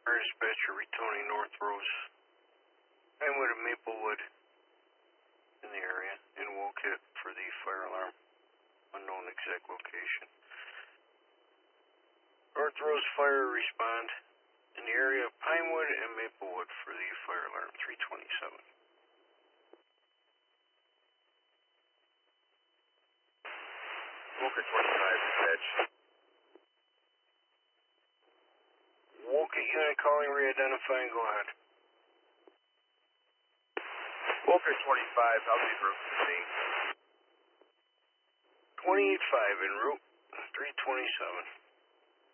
Dispatcher returning North Rose. Pinewood and Maplewood in the area, and we'll kit for the fire alarm. Unknown exact location. North Rose Fire respond in the area of Pinewood and Maplewood for the fire alarm, 327. Walker 25, dispatch. Walker unit calling, re-identifying, go ahead. Walker 25, I'll be route to me. 28-5 en route, 327.